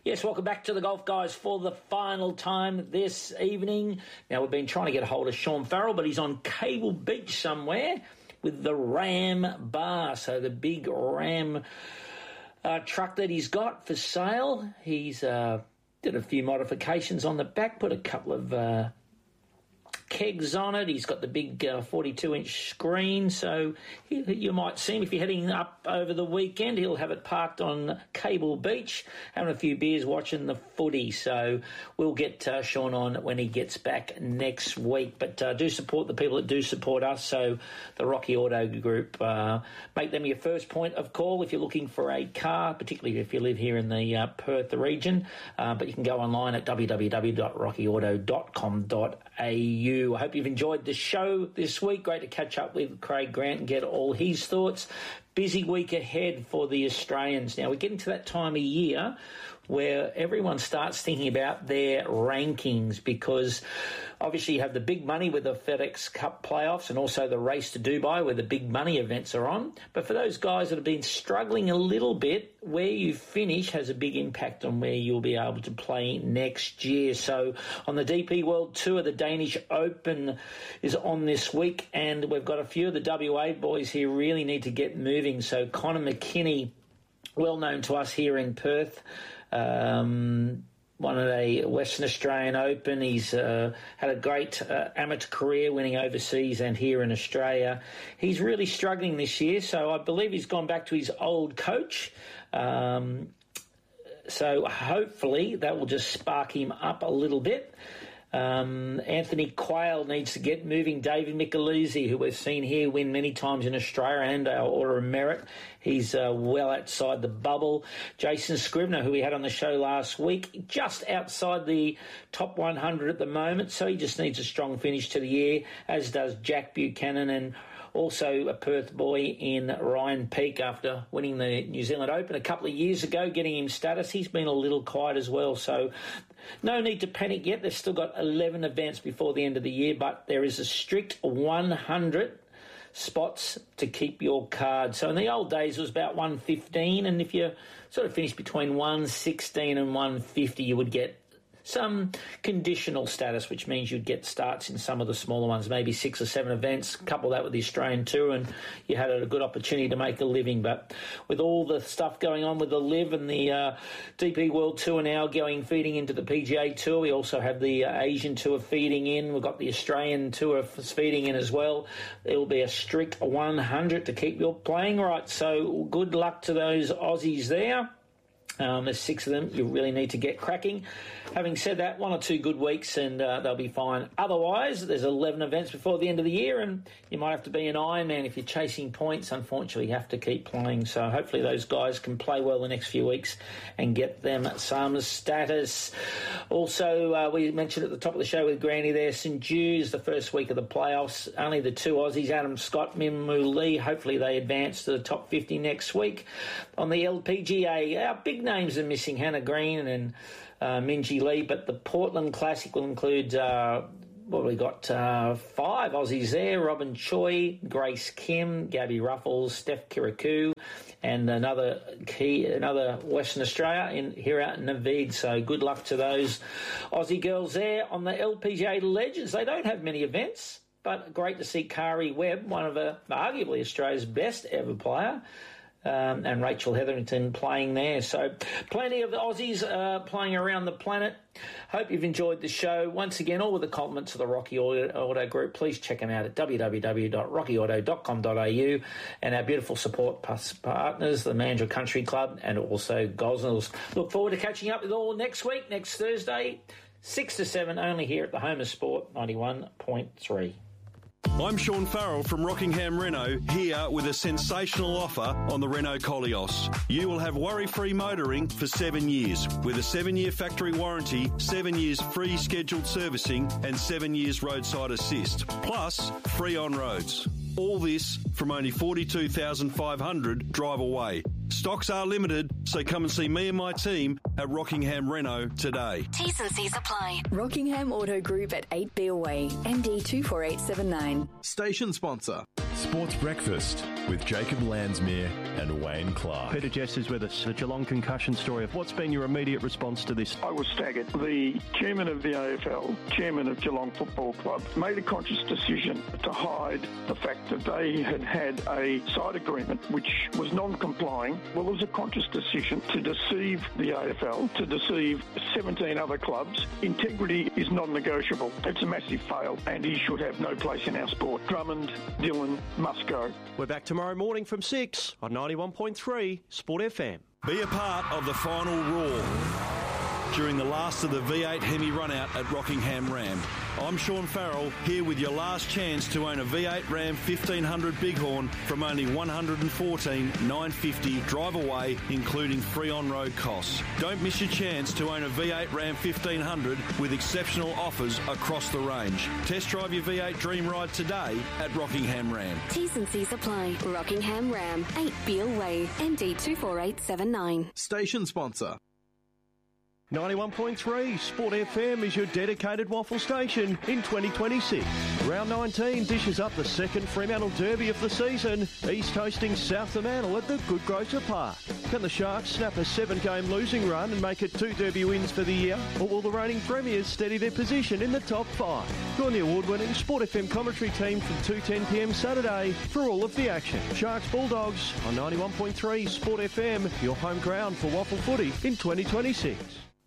Yes, welcome back to the Golf Guys for the final time this evening. Now, we've been trying to get a hold of Sean Farrell, but he's on Cable Beach somewhere with the Ram bar. So the big Ram truck that he's got for sale. He's did a few modifications on the back, put a couple of kegs on it. He's got the big 42-inch screen, so you might see him if you're heading up over the weekend. He'll have it parked on Cable Beach, having a few beers, watching the footy. So we'll get Sean on when he gets back next week. But do support the people that do support us. So the Rocky Auto Group, make them your first point of call if you're looking for a car, particularly if you live here in the Perth region. But you can go online at www.rockyauto.com.au. I hope you've enjoyed the show this week. Great to catch up with Craig Grant and get all his thoughts. Busy week ahead for the Australians. Now, we're getting to that time of year where everyone starts thinking about their rankings, because obviously you have the big money with the FedEx Cup playoffs and also the race to Dubai where the big money events are on. But for those guys that have been struggling a little bit, where you finish has a big impact on where you'll be able to play next year. So on the DP World Tour, the Danish Open is on this week, and we've got a few of the WA boys here really need to get moving. So Connor McKinney, well known to us here in Perth, won a Western Australian Open. He's had a great amateur career, winning overseas and here in Australia. He's really struggling this year, so I believe he's gone back to his old coach. So hopefully that will just spark him up a little bit. Anthony Quayle needs to get moving. David Micheluzzi, who we've seen here win many times in Australia and our Order of Merit, he's well outside the bubble. Jason Scrivener, who we had on the show last week, just outside the top 100 at the moment, so he just needs a strong finish to the year, as does Jack Buchanan, and also a Perth boy in Ryan Peake, after winning the New Zealand Open a couple of years ago, getting him status. He's been a little quiet as well, so no need to panic yet. They've still got 11 events before the end of the year, but there is a strict 100 spots to keep your card. So in the old days it was about 115, and if you sort of finished between 116 and 150, you would get some conditional status, which means you'd get starts in some of the smaller ones, maybe 6 or 7 events. Couple that with the Australian Tour, and you had a good opportunity to make a living. But with all the stuff going on with the LIV and the DP World Tour now feeding into the PGA Tour, we also have the Asian Tour feeding in. We've got the Australian Tour feeding in as well. There will be a strict 100 to keep your playing right. So good luck to those Aussies there. There's 6 of them. You really need to get cracking. Having said that, 1 or 2 good weeks and they'll be fine. Otherwise, there's 11 events before the end of the year, and you might have to be an Ironman if you're chasing points. Unfortunately, you have to keep playing. So hopefully those guys can play well the next few weeks and get them some status. Also, we mentioned at the top of the show with Granny there, St Jude's, the first week of the playoffs. Only the 2 Aussies, Adam Scott, Minwoo Lee. Hopefully they advance to the top 50 next week. On the LPGA, our big names are missing, Hannah Green and Minjee Lee, but the Portland Classic will include, we got 5 Aussies there: Robin Choi, Grace Kim, Gabby Ruffles, Steph Kirikou, and another Western Australia here out in Naveed. So good luck to those Aussie girls there. On the LPGA Legends, they don't have many events, but great to see Kari Webb, one of arguably Australia's best ever player, and Rachel Hetherington playing there. So plenty of the Aussies playing around the planet. Hope you've enjoyed the show. Once again, all with the compliments of the Rocky Auto Group. Please check them out at www.rockyauto.com.au, and our beautiful support partners, the Mandurah Country Club and also Gosnells. Look forward to catching up with all next week, next Thursday, 6 to 7, only here at the Home of Sport 91.3. I'm Sean Farrell from Rockingham Renault, here with a sensational offer on the Renault Koleos. You will have worry-free motoring for 7 years, with a 7-year factory warranty, 7 years free scheduled servicing and 7 years roadside assist, plus free on roads. All this from only $42,500 drive away. Stocks are limited, so come and see me and my team at Rockingham Renault today. T's and C's apply. Rockingham Auto Group at 8 Beale Way, MD 24879. Station sponsor. Sports Breakfast with Jacob Landsmere and Wayne Clark. Peter Jess is with us. The Geelong concussion story. What's been your immediate response to this? I was staggered. The chairman of the AFL, chairman of Geelong Football Club, made a conscious decision to hide the fact that they had had a side agreement which was non-complying. Well, it was a conscious decision to deceive the AFL, to deceive 17 other clubs. Integrity is non-negotiable. It's a massive fail, and he should have no place in our sport. Drummond, Dillon must go. We're back tomorrow morning from 6 on 91.3 Sport FM. Be a part of the final roar during the last of the V8 Hemi run-out at Rockingham Ram. I'm Sean Farrell, here with your last chance to own a V8 Ram 1500 Bighorn from only $114,950 drive away, including free on-road costs. Don't miss your chance to own a V8 Ram 1500 with exceptional offers across the range. Test drive your V8 Dream Ride today at Rockingham Ram. T's and C's apply. Rockingham Ram, 8 Beale Way, MD 24879. Station sponsor. 91.3 Sport FM is your dedicated waffle station in 2026. Round 19 dishes up the second Fremantle Derby of the season. East hosting South Fremantle at the Good Grocer Park. Can the Sharks snap a 7-game losing run and make it 2 Derby wins for the year? Or will the reigning premiers steady their position in the top 5? Join the award-winning Sport FM commentary team from 2:10pm Saturday for all of the action. Sharks Bulldogs on 91.3 Sport FM, your home ground for waffle footy in 2026.